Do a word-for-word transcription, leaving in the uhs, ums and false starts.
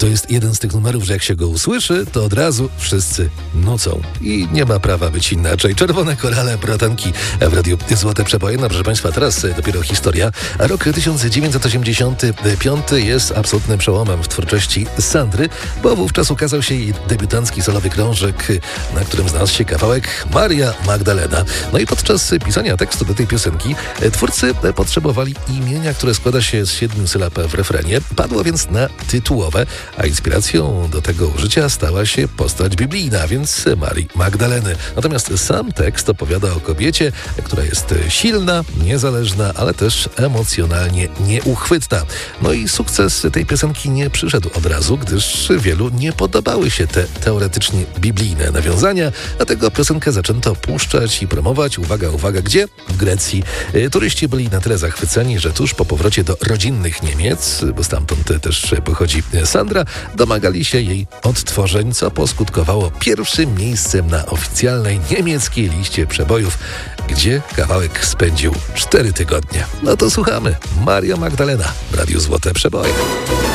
to jest jeden z tych numerów, że jak się go usłyszy, to od razu wszyscy nucą. I nie ma prawa być inaczej. Czerwone korale, bratanki w radiu Złote Przeboje. No proszę Państwa, teraz dopiero historia. A rok tysiąc dziewięćset osiemdziesiąty piąty jest absolutnym przełomem w twórczości Sandry, bo wówczas ukazał się jej debiutancki solowy krążek, na którym znalazł się kawałek Maria Magdalena. No i podczas pisania tekstu do tej piosenki twórcy potrzebowali imienia, które składa się z siedmiu sylab w refrenie. Padło więc na tytułowe, a inspiracją do tego użycia stała się postać biblijna, więc Marii Magdaleny. Natomiast sam tekst opowiada o kobiecie, która jest silna, niezależna, ale też emocjonalnie nieuchwytna. No i sukces tej piosenki nie przyszedł od razu, gdyż wielu nie podobały się te teoretycznie biblijne nawiązania, dlatego piosenkę zaczęto puszczać i promować. Uwaga, uwaga, gdzie? W Grecji. Turyści byli na tyle zachwyceni, że tuż po powrocie do rodzinnych Niemiec, bo stamtąd też pochodzi Sandra, domagali się jej odtworzeń, co poskutkowało pierwszym miejscem na oficjalnej niemieckiej liście przebojów, gdzie kawałek spędził cztery tygodnie. No to słuchamy. Maria Magdalena w Radiu Złote Przeboje.